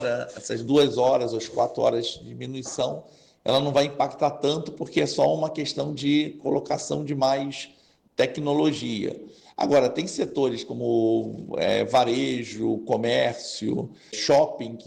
essas 2 horas ou as 4 horas de diminuição, ela não vai impactar tanto, porque é só uma questão de colocação de mais tecnologia. Agora, tem setores como varejo, comércio, shopping,